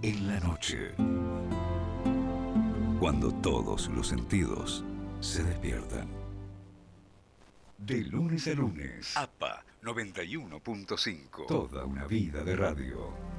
en la noche. Cuando todos los sentidos se despiertan. De lunes a lunes. APA 91.5. Toda una vida de radio.